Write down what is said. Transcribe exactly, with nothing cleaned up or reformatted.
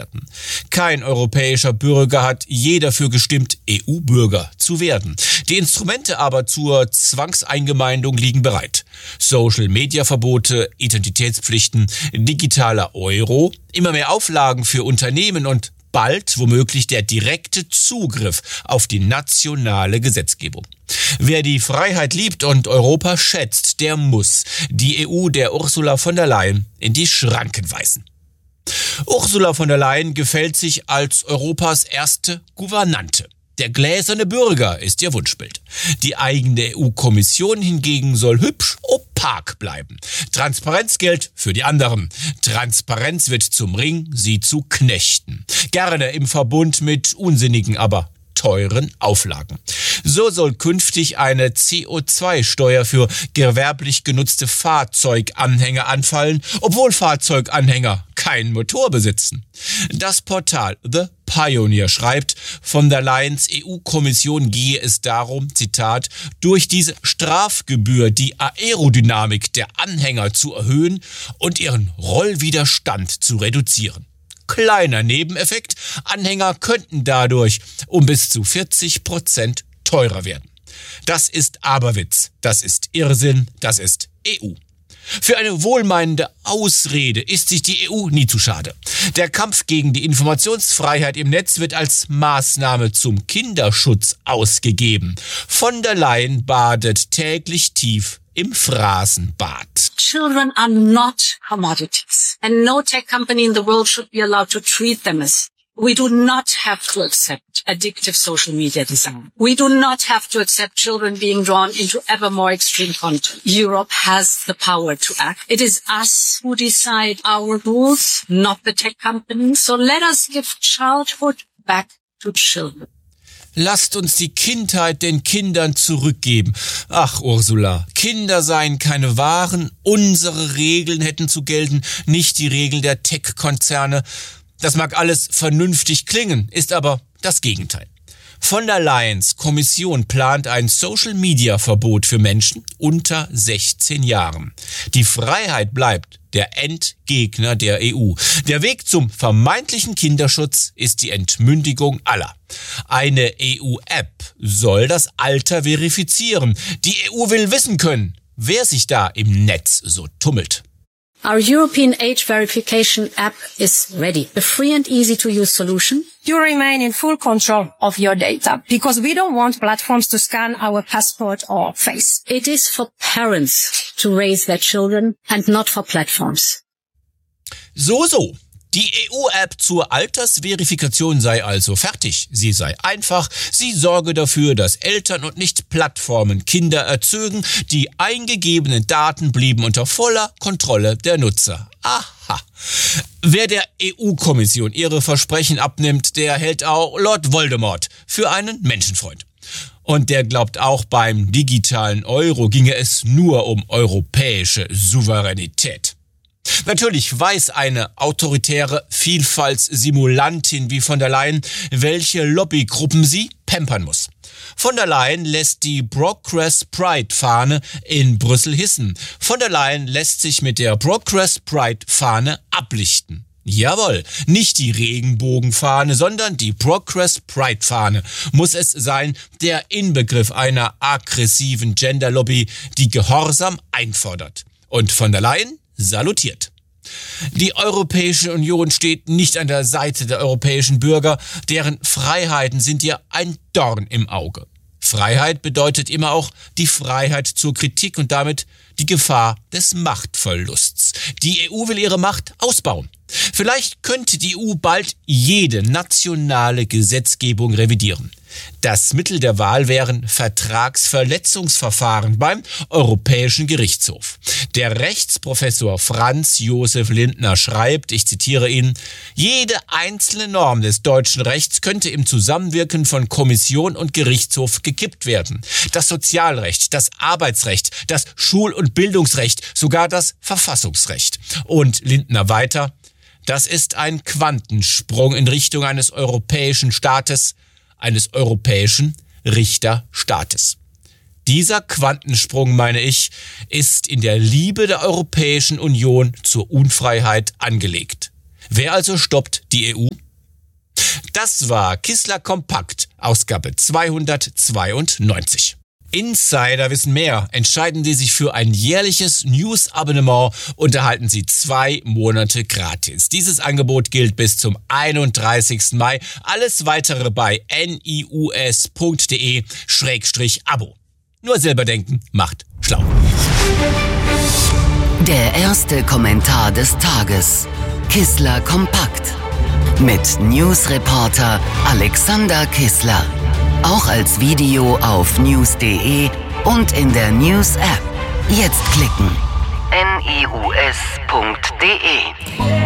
werden. Kein europäischer Bürger hat je dafür gestimmt, E U-Bürger zu werden. Die Instrumente aber zur Zwangseingemeindung liegen bereit. Social-Media-Verbote, Identitätspflichten, digitaler Euro, immer mehr Auflagen für Unternehmen und bald womöglich der direkte Zugriff auf die nationale Gesetzgebung. Wer die Freiheit liebt und Europa schätzt, der muss die E U der Ursula von der Leyen in die Schranken weisen. Ursula von der Leyen gefällt sich als Europas erste Gouvernante. Der gläserne Bürger ist ihr Wunschbild. Die eigene E U-Kommission hingegen soll hübsch opak bleiben. Transparenz gilt für die anderen. Transparenz wird zum Ring, sie zu knechten. Gerne im Verbund mit unsinnigen, aber teuren Auflagen. So soll künftig eine C O zwei Steuer für gewerblich genutzte Fahrzeuganhänger anfallen, obwohl Fahrzeuganhänger keinen Motor besitzen. Das Portal The Pioneer schreibt, von der Leyens E U-Kommission gehe es darum, Zitat, durch diese Strafgebühr die Aerodynamik der Anhänger zu erhöhen und ihren Rollwiderstand zu reduzieren. Kleiner Nebeneffekt, Anhänger könnten dadurch um bis zu vierzig Prozent teurer werden. Das ist Aberwitz, das ist Irrsinn, das ist E U. Für eine wohlmeinende Ausrede ist sich die E U nie zu schade. Der Kampf gegen die Informationsfreiheit im Netz wird als Maßnahme zum Kinderschutz ausgegeben. Von der Leyen badet täglich tief im Phrasenbad. Children are not commodities, and no tech company in the world should be allowed to treat them as. We do not have to accept addictive social media design. We do not have to accept children being drawn into ever more extreme content. Europe has the power to act. It is us who decide our rules, not the tech companies. So let us give childhood back to children. Lasst uns die Kindheit den Kindern zurückgeben. Ach, Ursula, Kinder seien keine Waren, unsere Regeln hätten zu gelten, nicht die Regeln der Tech-Konzerne. Das mag alles vernünftig klingen, ist aber das Gegenteil. Von der Leyens Kommission plant ein Social-Media-Verbot für Menschen unter sechzehn Jahren. Die Freiheit bleibt der Endgegner der E U. Der Weg zum vermeintlichen Kinderschutz ist die Entmündigung aller. Eine E U-App soll das Alter verifizieren. Die E U will wissen können, wer sich da im Netz so tummelt. Our European age verification app is ready. A free and easy to use solution. You remain in full control of your data because we don't want platforms to scan our passport or face. It is for parents to raise their children and not for platforms. So, so. Die E U-App zur Altersverifikation sei also fertig. Sie sei einfach. Sie sorge dafür, dass Eltern und nicht Plattformen Kinder erzögen. Die eingegebenen Daten blieben unter voller Kontrolle der Nutzer. Aha. Wer der E U-Kommission ihre Versprechen abnimmt, der hält auch Lord Voldemort für einen Menschenfreund. Und der glaubt auch, beim digitalen Euro ginge es nur um europäische Souveränität. Natürlich weiß eine autoritäre Vielfaltssimulantin wie von der Leyen, welche Lobbygruppen sie pampern muss. Von der Leyen lässt die Progress Pride-Fahne in Brüssel hissen. Von der Leyen lässt sich mit der Progress Pride-Fahne ablichten. Jawohl, nicht die Regenbogenfahne, sondern die Progress Pride-Fahne muss es sein, der Inbegriff einer aggressiven Gender-Lobby, die Gehorsam einfordert. Und von der Leyen salutiert. Die Europäische Union steht nicht an der Seite der europäischen Bürger, deren Freiheiten sind ihr ein Dorn im Auge. Freiheit bedeutet immer auch die Freiheit zur Kritik und damit die Gefahr des Machtverlusts. Die E U will ihre Macht ausbauen. Vielleicht könnte die E U bald jede nationale Gesetzgebung revidieren. Das Mittel der Wahl wären Vertragsverletzungsverfahren beim Europäischen Gerichtshof. Der Rechtsprofessor Franz Josef Lindner schreibt, ich zitiere ihn, jede einzelne Norm des deutschen Rechts könnte im Zusammenwirken von Kommission und Gerichtshof gekippt werden. Das Sozialrecht, das Arbeitsrecht, das Schul- und Bildungsrecht, sogar das Verfassungsrecht. Und Lindner weiter, das ist ein Quantensprung in Richtung eines europäischen Staates, eines europäischen Richterstaates. Dieser Quantensprung, meine ich, ist in der Liebe der Europäischen Union zur Unfreiheit angelegt. Wer also stoppt die E U? Das war Kissler Kompakt, Ausgabe zweihundertzweiundneunzig. Insider wissen mehr. Entscheiden Sie sich für ein jährliches News-Abonnement und erhalten Sie zwei Monate gratis. Dieses Angebot gilt bis zum einunddreißigsten Mai. Alles weitere bei nius.de Schrägstrich Abo. Nur selber denken macht schlau. Der erste Kommentar des Tages. Kissler Kompakt. Mit Newsreporter Alexander Kissler. Auch als Video auf news punkt de und in der News-App. Jetzt klicken. nius punkt de